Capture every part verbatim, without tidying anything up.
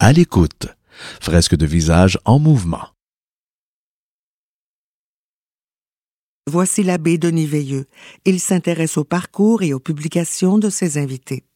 à l'écoute. Fresque de visage en mouvement. Voici l'abbé Denis Veilleux. Il s'intéresse au parcours et aux publications de ses invités.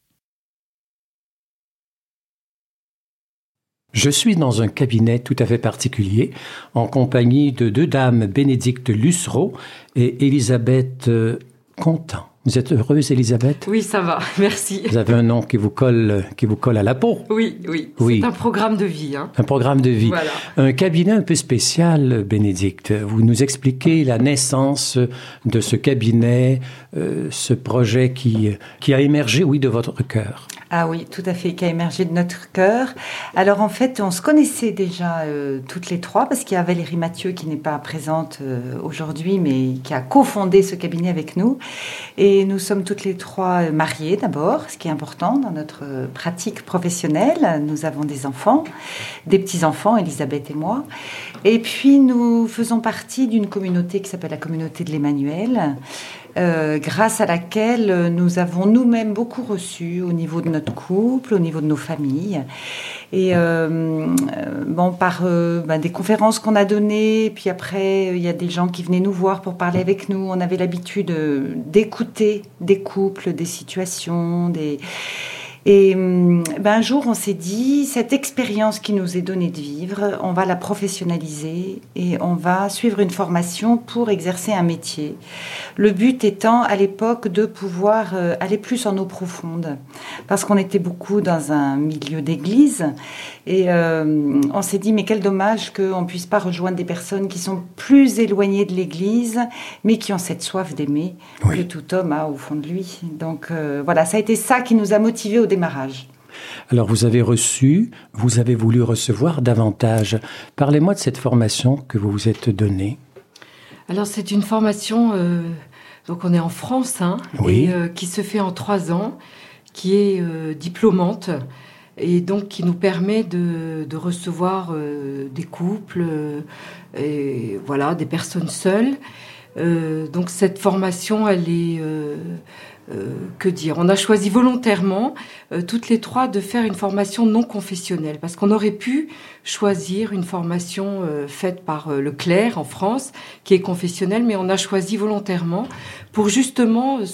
Je suis dans un cabinet tout à fait particulier, en compagnie de deux dames, Bénédicte Lussereau et Elisabeth Contant. Vous êtes heureuse, Elisabeth? Oui, ça va, merci. Vous avez un nom qui vous colle, qui vous colle à la peau. Oui, oui, oui. C'est un programme de vie. Hein. Un programme de vie. Voilà. Un cabinet un peu spécial, Bénédicte. Vous nous expliquez la naissance de ce cabinet, euh, ce projet qui, qui a émergé, oui, de votre cœur. Ah oui, tout à fait, qui a émergé de notre cœur. Alors en fait, on se connaissait déjà euh, toutes les trois, parce qu'il y a Valérie Mathieu qui n'est pas présente euh, aujourd'hui, mais qui a cofondé ce cabinet avec nous. Et nous sommes toutes les trois mariées d'abord, ce qui est important dans notre pratique professionnelle. Nous avons des enfants, des petits-enfants, Elisabeth et moi. Et puis nous faisons partie d'une communauté qui s'appelle la communauté de l'Emmanuel, Euh, grâce à laquelle nous avons nous-mêmes beaucoup reçu au niveau de notre couple, au niveau de nos familles. Et euh, bon, par euh, ben, des conférences qu'on a données, puis après, il y a des gens qui venaient nous voir pour parler avec nous. On avait l'habitude euh, d'écouter des couples, des situations, des... Et ben, un jour, on s'est dit, cette expérience qui nous est donnée de vivre, on va la professionnaliser et on va suivre une formation pour exercer un métier. Le but étant, à l'époque, de pouvoir aller plus en eau profonde. Parce qu'on était beaucoup dans un milieu d'église. Et euh, on s'est dit, mais quel dommage qu'on ne puisse pas rejoindre des personnes qui sont plus éloignées de l'église, mais qui ont cette soif d'aimer oui. que tout homme a au fond de lui. Donc euh, voilà, ça a été ça qui nous a motivés au démarrage. Alors, vous avez reçu, vous avez voulu recevoir davantage. Parlez-moi de cette formation que vous vous êtes donnée. Alors, c'est une formation, euh, donc on est en France, hein, oui. et euh, qui se fait en trois ans, qui est euh, diplômante, et donc qui nous permet de, de recevoir euh, des couples, euh, et voilà, des personnes seules. Euh, donc, cette formation, elle est... Euh, Euh, que dire, on a choisi volontairement, euh, toutes les trois, de faire une formation non confessionnelle, parce qu'on aurait pu choisir une formation euh, faite par euh, le clerc en France, qui est confessionnelle, mais on a choisi volontairement pour justement